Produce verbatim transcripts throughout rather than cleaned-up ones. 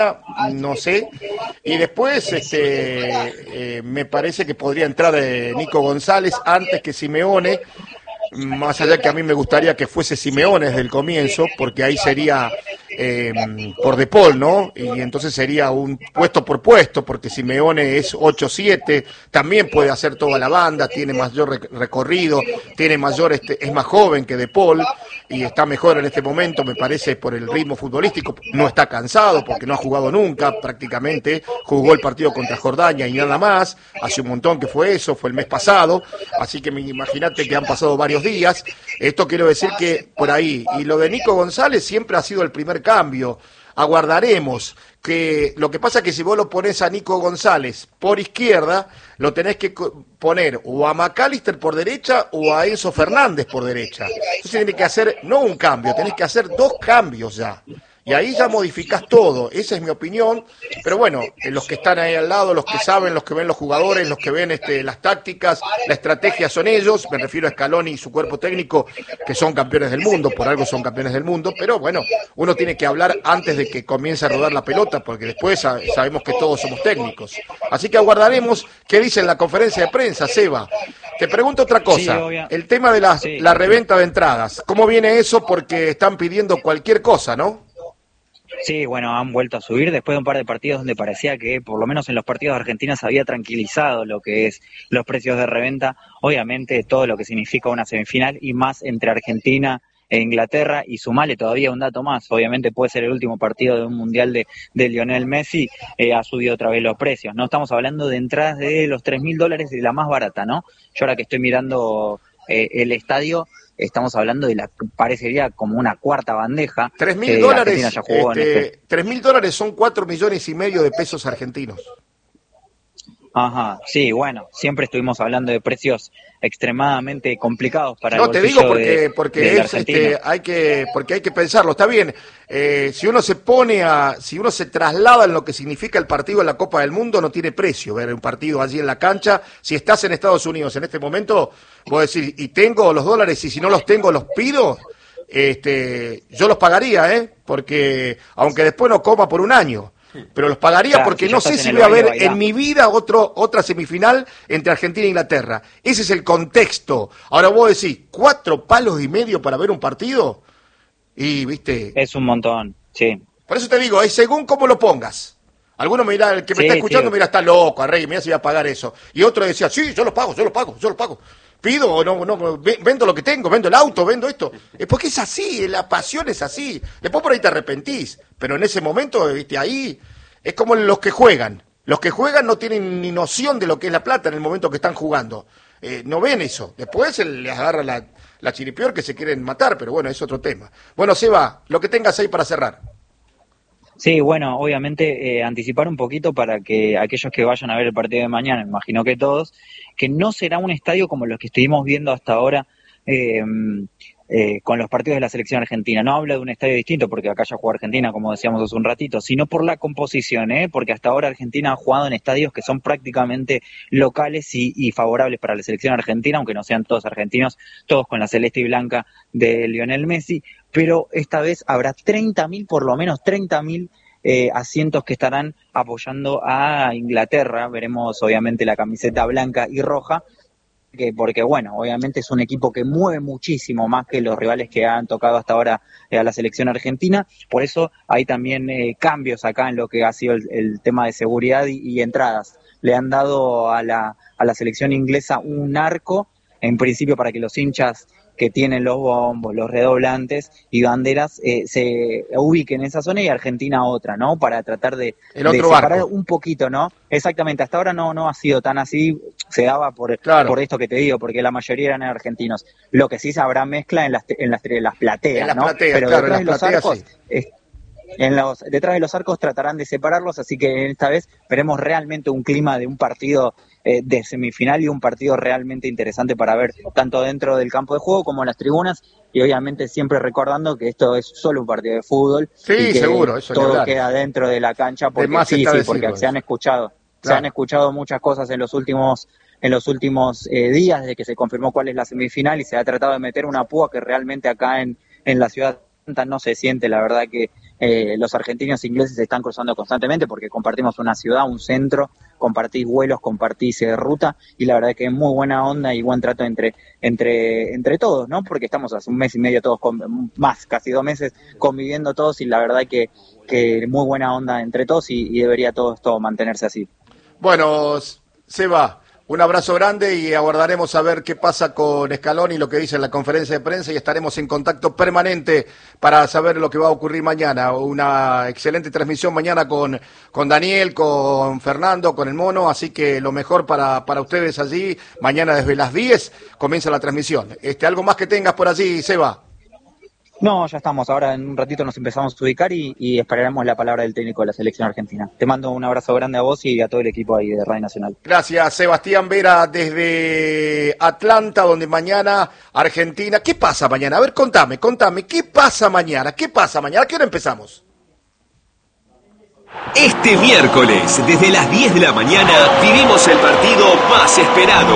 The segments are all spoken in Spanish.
no sé. Y después este, eh, me parece que podría entrar eh, Nico González antes que Simeone, más allá que a mí me gustaría que fuese Simeone desde el comienzo, porque ahí sería eh, por De Paul, ¿no? Y entonces sería un puesto por puesto, porque Simeone es ocho siete, también puede hacer toda la banda, tiene mayor recorrido, tiene mayor este, es más joven que De Paul y está mejor en este momento, me parece, por el ritmo futbolístico. No está cansado porque no ha jugado nunca, prácticamente jugó el partido contra Jordania y nada más, hace un montón que fue eso, fue el mes pasado, así que imagínate que han pasado varios días. Esto quiero decir que por ahí, y lo de Nico González siempre ha sido el primer cambio, aguardaremos, que lo que pasa es que si vos lo ponés a Nico González por izquierda, lo tenés que poner o a McAllister por derecha o a Enzo Fernández por derecha. Entonces tenés que hacer, no un cambio, tenés que hacer dos cambios ya. Y ahí ya modificás todo, esa es mi opinión, pero bueno, los que están ahí al lado, los que saben, los que ven los jugadores, los que ven este, las tácticas, la estrategia son ellos, me refiero a Scaloni y su cuerpo técnico, que son campeones del mundo, por algo son campeones del mundo, pero bueno, uno tiene que hablar antes de que comience a rodar la pelota, porque después sabemos que todos somos técnicos. Así que aguardaremos qué dice en la conferencia de prensa, Seba. Te pregunto otra cosa, sí, el tema de la, sí, la reventa de entradas, ¿cómo viene eso? Porque están pidiendo cualquier cosa, ¿no? Sí, bueno, han vuelto a subir después de un par de partidos donde parecía que por lo menos en los partidos de Argentina se había tranquilizado lo que es los precios de reventa, obviamente todo lo que significa una semifinal y más entre Argentina e Inglaterra, y sumale todavía un dato más, obviamente puede ser el último partido de un mundial de, de Lionel Messi, eh, ha subido otra vez los precios, no estamos hablando de entradas de los tres mil dólares de la más barata, ¿no? Yo ahora que estoy mirando eh, el estadio, estamos hablando de la, parecería como una cuarta bandeja. Tres mil dólares, este, tres mil dólares son cuatro millones y medio de pesos argentinos. Ajá, sí, bueno, siempre estuvimos hablando de precios extremadamente complicados para no, el te digo porque de, porque es, este, hay que porque hay que pensarlo, está bien, eh, si uno se pone a si uno se traslada en lo que significa el partido en la Copa del Mundo, no tiene precio ver un partido allí en la cancha. Si estás en Estados Unidos en este momento, vos decís, y tengo los dólares, y si no los tengo los pido, este yo los pagaría, eh porque aunque después no coma por un año, pero los pagaría, claro, porque si no sé si voy a ver en mi vida otro, otra semifinal entre Argentina e Inglaterra. Ese es el contexto. Ahora vos decís, ¿cuatro palos y medio para ver un partido? Y, viste... Es un montón, sí. Por eso te digo, es según cómo lo pongas. Alguno me dirá, el que me sí, está escuchando sí. me dirá, está loco, Arrey, mira si voy a pagar eso. Y otro decía, sí, yo lo pago, yo lo pago, yo lo pago. Pido o no, no, vendo lo que tengo, vendo el auto, vendo esto. Es porque es así, la pasión es así. Después por ahí te arrepentís, pero en ese momento, viste, ahí es como los que juegan. Los que juegan no tienen ni noción de lo que es la plata en el momento que están jugando. Eh, no ven eso. Después se les agarra la, la chiripior que se quieren matar, pero bueno, es otro tema. Bueno, Seba, lo que tengas ahí para cerrar. Sí, bueno, obviamente eh, anticipar un poquito para que aquellos que vayan a ver el partido de mañana, me imagino que todos, que no será un estadio como los que estuvimos viendo hasta ahora eh, eh, con los partidos de la selección argentina. No hablo de un estadio distinto porque acá ya jugó Argentina, como decíamos hace un ratito, sino por la composición, ¿eh? Porque hasta ahora Argentina ha jugado en estadios que son prácticamente locales y, y favorables para la selección argentina, aunque no sean todos argentinos, todos con la celeste y blanca de Lionel Messi, pero esta vez habrá treinta mil, por lo menos treinta mil eh, asientos que estarán apoyando a Inglaterra. Veremos obviamente la camiseta blanca y roja, que porque bueno, obviamente es un equipo que mueve muchísimo más que los rivales que han tocado hasta ahora eh, a la selección argentina, por eso hay también eh, cambios acá en lo que ha sido el, el tema de seguridad y, y entradas. Le han dado a la, a la selección inglesa un arco, en principio para que los hinchas que tienen los bombos, los redoblantes y banderas eh, se ubiquen en esa zona, y Argentina otra, ¿no? Para tratar de, el otro de separar barco. Un poquito, ¿no? Exactamente, hasta ahora no no ha sido tan así, se daba por, claro. por esto que te digo, porque la mayoría eran argentinos. Lo que sí habrá mezcla en las en las, en las plateas, en las ¿no? plateas, Pero claro, detrás en de las los plateas, arcos, sí. es, en los, detrás de los arcos tratarán de separarlos, así que esta vez veremos realmente un clima de un partido eh, de semifinal y un partido realmente interesante para ver, tanto dentro del campo de juego como en las tribunas, y obviamente siempre recordando que esto es solo un partido de fútbol, sí, y que seguro, eso todo queda dentro de la cancha, porque sí, sí, porque se han escuchado, claro. se han escuchado muchas cosas en los últimos en los últimos eh, días desde que se confirmó cuál es la semifinal, y se ha tratado de meter una púa que realmente acá en, en la ciudad no se siente, la verdad que eh, los argentinos e ingleses se están cruzando constantemente porque compartimos una ciudad, un centro, compartís vuelos, compartís eh, ruta, y la verdad que es muy buena onda y buen trato entre entre entre todos, ¿no? Porque estamos hace un mes y medio todos, con, más, casi dos meses, conviviendo todos, y la verdad que, que muy buena onda entre todos, y, y debería todo esto mantenerse así. Bueno, Seba, un abrazo grande y aguardaremos a ver qué pasa con Scaloni y lo que dice en la conferencia de prensa, y estaremos en contacto permanente para saber lo que va a ocurrir mañana. Una excelente transmisión mañana con, con Daniel, con Fernando, con el Mono, así que lo mejor para, para ustedes allí. Mañana desde las diez comienza la transmisión. Este, ¿algo más que tengas por allí, Seba? No, ya estamos. Ahora en un ratito nos empezamos a ubicar y, y esperaremos la palabra del técnico de la selección argentina. Te mando un abrazo grande a vos y a todo el equipo ahí de Radio Nacional. Gracias, Sebastián Vera, desde Atlanta, donde mañana Argentina... ¿Qué pasa mañana? A ver, contame, contame, ¿qué pasa mañana? ¿Qué pasa mañana? ¿A qué hora empezamos? Este miércoles, desde las diez de la mañana, vivimos el partido más esperado.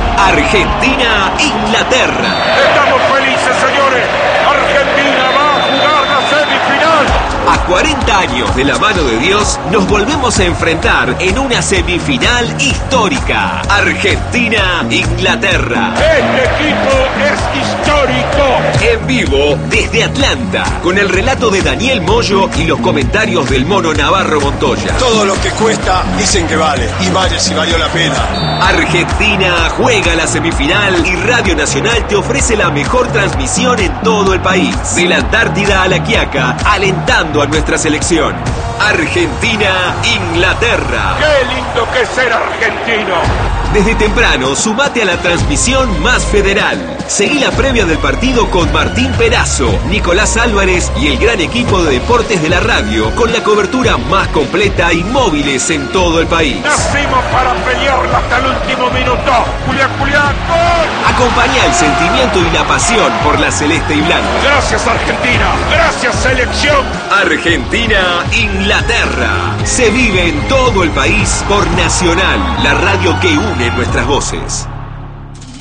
Argentina-Inglaterra. Estamos felices, señores. Argentina va a jugar la semifinal. A cuarenta años de la mano de Dios, nos volvemos a enfrentar en una semifinal histórica. Argentina-Inglaterra. Este equipo es histórico. En vivo desde Atlanta, con el relato de Daniel Moyo y los comentarios del Mono Navarro Montoya. Todo lo que cuesta dicen que vale, y vale si valió la pena. Argentina juega la semifinal y Radio Nacional te ofrece la mejor transmisión en todo el país. De la Antártida a la Quiaca, alentando a nuestra selección. Argentina-Inglaterra. ¡Qué lindo que es ser argentino! Desde temprano, sumate a la transmisión más federal. Seguí la previa del partido con Martín Perazo, Nicolás Álvarez y el gran equipo de deportes de la radio, con la cobertura más completa y móviles en todo el país. Nacimos para pelearla hasta el último minuto. Julián, Julián, ¡gol! Acompañá el sentimiento y la pasión por la celeste y blanca. Gracias, Argentina. Gracias, selección. Argentina-Inglaterra. Se vive en todo el país por Nacional, la radio que une nuestras voces.